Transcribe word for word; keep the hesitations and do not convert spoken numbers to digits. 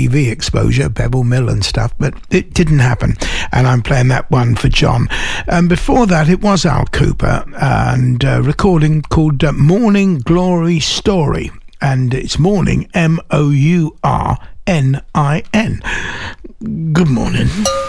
T V exposure, Pebble Mill and stuff, but it didn't happen. And I'm playing that one for John. And before that, it was Al Cooper and a recording called uh, Morning Glory Story. And it's morning, M O U R N I N. Good morning.